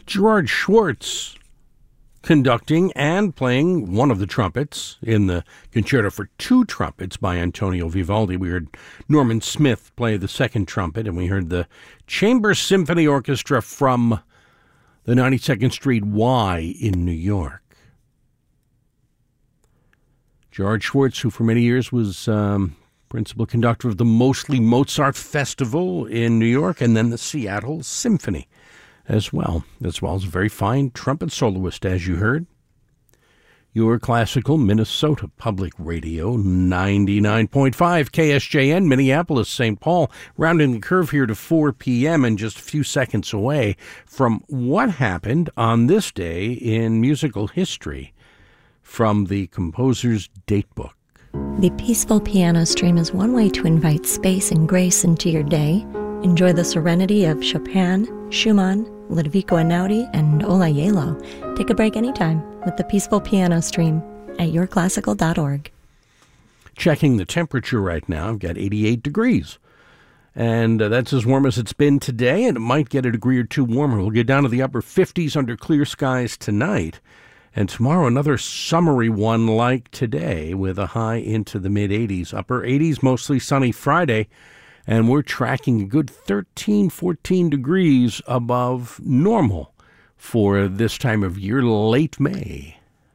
Gerard Schwartz conducting and playing one of the trumpets in the Concerto for Two Trumpets by Antonio Vivaldi. We heard Norman Smith play the second trumpet, and we heard the Chamber Symphony Orchestra from the 92nd Street Y in New York. Gerard Schwartz, who for many years was principal conductor of the Mostly Mozart Festival in New York, and then the Seattle Symphony as well as a very fine trumpet soloist, as you heard. Your classical Minnesota Public Radio, 99.5 KSJN, Minneapolis, St. Paul, rounding the curve here to 4 p.m. and just a few seconds away from what happened on this day in musical history from the Composer's Datebook. The Peaceful Piano Stream is one way to invite space and grace into your day. Enjoy the serenity of Chopin, Schumann, Ludovico Einaudi, and Olayelo. Take a break anytime with the Peaceful Piano Stream at yourclassical.org. Checking the temperature right now, I've got 88 degrees. And that's as warm as it's been today, and it might get a degree or two warmer. We'll get down to the upper 50s under clear skies tonight. And tomorrow, another summery one like today with a high into the mid-80s. Upper 80s, mostly sunny Friday. And we're tracking a good 13, 14 degrees above normal for this time of year, late May.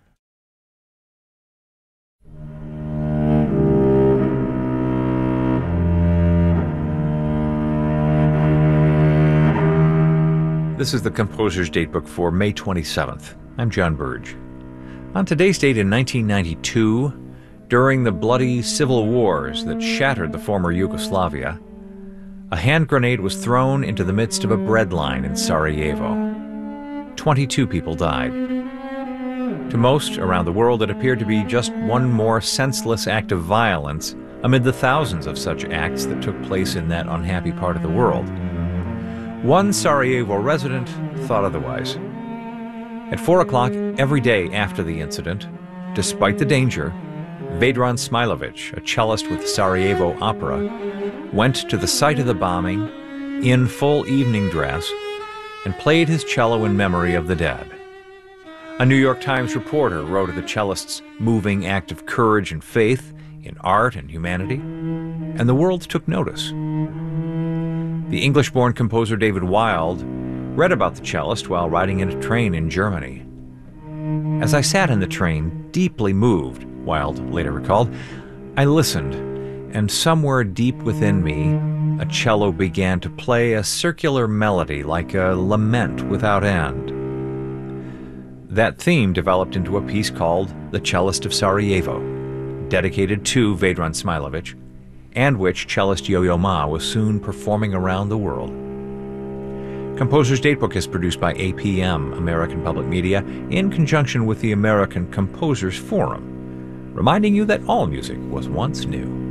This is the Composer's Datebook for May 27th. I'm John Burge. On today's date in 1992, during the bloody civil wars that shattered the former Yugoslavia, a hand grenade was thrown into the midst of a bread line in Sarajevo. 22 people died. To most around the world, it appeared to be just one more senseless act of violence amid the thousands of such acts that took place in that unhappy part of the world. One Sarajevo resident thought otherwise. At 4 o'clock every day after the incident, despite the danger, Vedran Smilovic, a cellist with Sarajevo Opera, went to the site of the bombing in full evening dress and played his cello in memory of the dead. A New York Times reporter wrote of the cellist's moving act of courage and faith in art and humanity, and the world took notice. The English-born composer David Wilde read about the cellist while riding in a train in Germany. As I sat in the train, deeply moved, Wilde later recalled, I listened, and somewhere deep within me, a cello began to play a circular melody like a lament without end. That theme developed into a piece called The Cellist of Sarajevo, dedicated to Vedran Smilovic, and which cellist Yo-Yo Ma was soon performing around the world. Composer's Datebook is produced by APM, American Public Media, in conjunction with the American Composers Forum, reminding you that all music was once new.